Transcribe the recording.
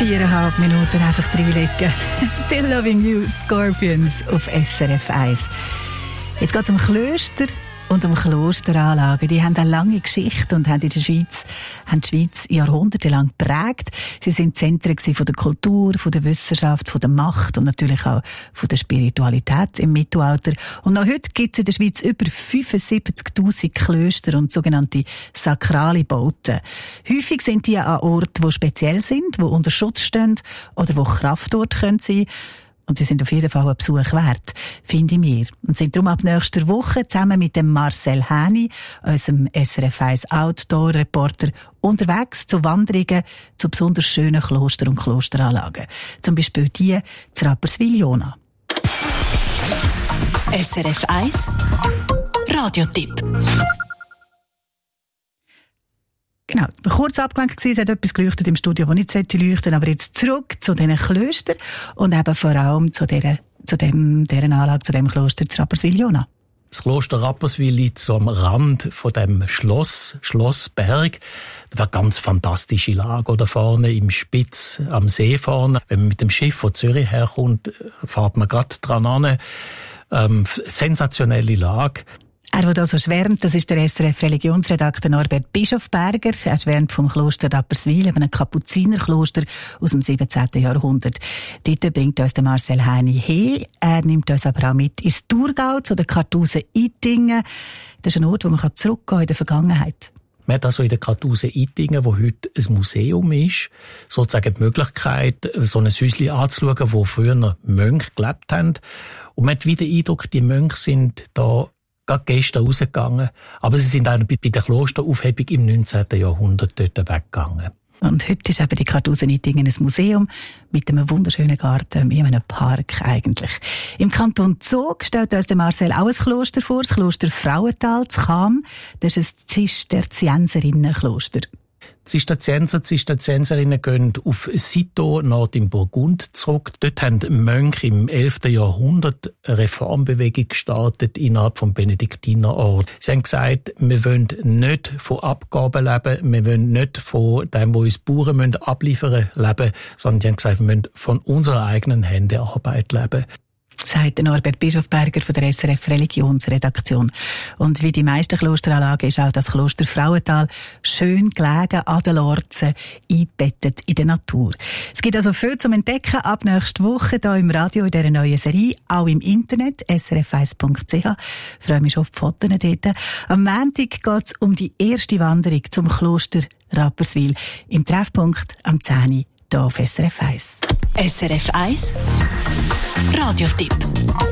4,5 Minuten einfach reinlegen. Still Loving You, Scorpions auf SRF 1. Jetzt geht es um Klöster und um Klosteranlagen. Die haben eine lange Geschichte und haben die Schweiz jahrhundertelang geprägt. Sie sind Zentren von der Kultur, von der Wissenschaft, von der Macht und natürlich auch von der Spiritualität im Mittelalter. Und noch heute gibt es in der Schweiz über 75'000 Klöster und sogenannte sakrale Bauten. Häufig sind die an Orten, die speziell sind, die unter Schutz stehen oder die Kraftorte sein können. Und sie sind auf jeden Fall einen Besuch wert, finde ich mir. Und sind darum ab nächster Woche zusammen mit dem Marcel Häni, unserem SRF 1 Outdoor-Reporter, unterwegs zu Wanderungen zu besonders schönen Klostern und Klosteranlagen. Zum Beispiel die zu Rapperswil-Jona. SRF 1 Radiotipp. Genau, kurz abgelenkt gewesen, es hat etwas geleuchtet im Studio, das nicht leuchten sollte, aber jetzt zurück zu diesen Klöstern und eben vor allem zu dieser Anlage, zu dem Kloster zu Rapperswil-Jona. Das Kloster Rapperswil liegt so am Rand von dem Schlossberg. Das war eine ganz fantastische Lage da vorne im Spitz am See vorne. Wenn man mit dem Schiff von Zürich herkommt, fährt man gerade dran an. Sensationelle Lage. Er, der so schwärmt, das ist der SRF-Religionsredakteur Norbert Bischofberger. Er schwärmt vom Kloster Rapperswil, einem Kapuzinerkloster aus dem 17. Jahrhundert. Dort bringt uns der Marcel Häni hin. Er nimmt uns aber auch mit ins Thurgau, zu den Kartusen-Itingen. Das ist ein Ort, wo man zurückgehen kann in der Vergangenheit. Man hat also in der Kartusen-Itingen, wo heute ein Museum ist, sozusagen die Möglichkeit, so ein Häuschen anzuschauen, wo früher Mönche gelebt haben. Und man hat wieder den Eindruck, die Mönche sind da gerade gestern rausgegangen, aber sie sind auch bei der Klosteraufhebung im 19. Jahrhundert dort weggegangen. Und heute ist eben die Kartusen-Itingen ein Museum mit einem wunderschönen Garten, in einem Park eigentlich. Im Kanton Zug stellt uns der Marcel auch ein Kloster vor, das Kloster Frauental zu Cham. Das ist ein Zisterzienserinnenkloster. Zisterzienserinnen gehen auf Citeaux, Nord im Burgund, zurück. Dort haben Mönche im 11. Jahrhundert eine Reformbewegung gestartet innerhalb vom Benediktinerorden. Sie haben gesagt, wir wollen nicht von Abgaben leben, wir wollen nicht von dem, was uns Bauern abliefern müssen, leben, sondern die haben gesagt, wir wollen von unserer eigenen Hände Arbeit leben. Sagt Norbert Bischofberger von der SRF Religionsredaktion. Und wie die meisten Klosteranlagen ist auch das Kloster Frauental schön gelegen an den Lorzen, eingebettet in der Natur. Es gibt also viel zum Entdecken ab nächster Woche hier im Radio in dieser neuen Serie, auch im Internet, srf1.ch. Ich freue mich schon auf die Fotos dort. Am Montag geht es um die erste Wanderung zum Kloster Rapperswil im Treffpunkt am 10 Uhr hier auf SRF 1. SRF 1 Radiotipp.